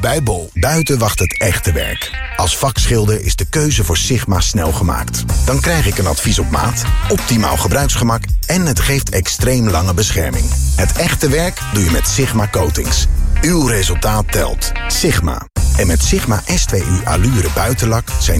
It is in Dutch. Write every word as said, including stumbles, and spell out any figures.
bij Bol. Buiten wacht het echte werk. Als vakschilder is de keuze voor Sigma snel gemaakt. Dan krijg ik een advies op maat, optimaal gebruiksgemak en het geeft extreem lange bescherming. Het echte werk doe je met Sigma Coatings. Uw resultaat telt. Sigma. En met Sigma S twee U Allure buitenlak zijn